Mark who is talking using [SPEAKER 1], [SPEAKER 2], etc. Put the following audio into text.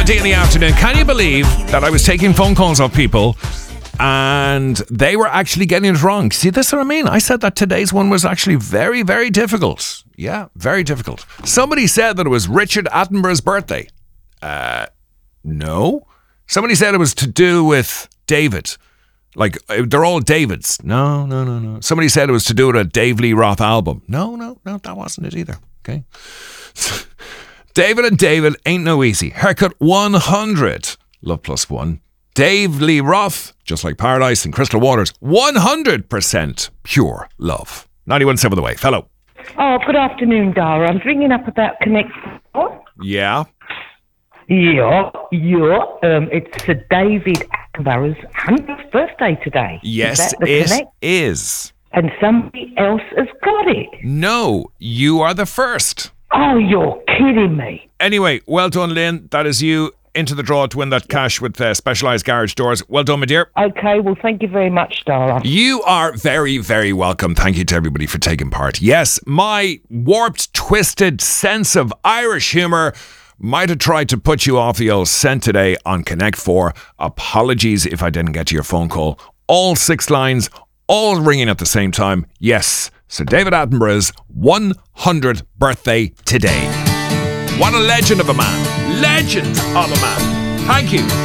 [SPEAKER 1] 8:30 in the afternoon. Can you believe that I was taking phone calls off people and they were actually getting it wrong? See, that's what I mean. I said that today's one was actually very, very difficult. Yeah, very difficult. Somebody said that it was Richard Attenborough's birthday. No. Somebody said it was to do with David. Like, they're all Davids. No. Somebody said it was to do with a Dave Lee Roth album. No, that wasn't it either. Okay. David and David ain't no easy. Haircut 100. Love plus one. Dave Lee Roth, just like Paradise and Crystal Waters, 100% pure love. 91.7 The Wave. Hello.
[SPEAKER 2] Oh, good afternoon, Dara. I'm ringing up about Connect 4.
[SPEAKER 1] Yeah.
[SPEAKER 2] Yeah. It's Sir David Attenborough's 100th birthday today.
[SPEAKER 1] Yes,
[SPEAKER 2] it
[SPEAKER 1] Connect? Is.
[SPEAKER 2] And somebody else has got it.
[SPEAKER 1] No, you are the first.
[SPEAKER 2] Oh, you're kidding me.
[SPEAKER 1] Anyway, well done, Lynn. That is you into the draw to win that cash with Specialised Garage Doors. Well done, my dear.
[SPEAKER 2] Okay, well, thank you very much, Dara.
[SPEAKER 1] You are very, very welcome. Thank you to everybody for taking part. Yes, my warped, twisted sense of Irish humour might have tried to put you off the old scent today on Connect 4. Apologies if I didn't get to your phone call. All 6 lines, all ringing at the same time. Yes, Sir David Attenborough's 100th birthday today. What a legend of a man. Legend of a man. Thank you.